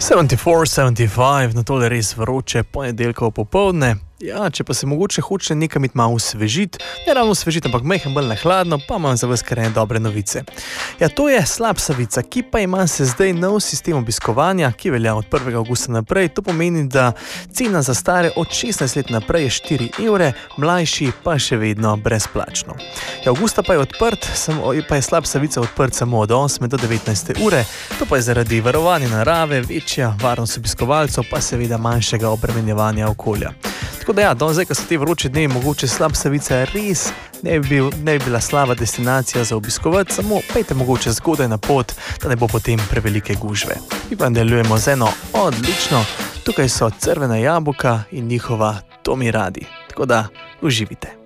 74-75, na tole res vroče ponedeljkovo popoldne. Ja, če pa se mogoče hoče nekam iti malo osvežiti, ne ravno osvežiti, ampak majhen bolj na hladno, pa imam za vas kar ene dobre novice. Ja, to je Slap Savica, ki pa ima se zdaj nov sistem obiskovanja, ki velja od 1. avgusta naprej. To pomeni, da cena za stare od 16 let naprej je 4 evre, mlajši pa še vedno brezplačno. Ja, avgusta pa je Slap Savica odprt samo od 8 do 19 ure, to pa je zaradi varovanja narave, večja varnost obiskovalcev, pa seveda manjšega obremenjevanja okolja. Tako da ja, zdaj, ko so te vroče dnevi, mogoče Slap Savica res ne bi bila slaba destinacija za obiskovati, samo pejte mogoče zgodaj na pot, da ne bo potem prevelike gužve. Mi pa nadaljujemo z eno odlično, tukaj so Crvena jabolka in njihova To mi radi. Tako da uživite.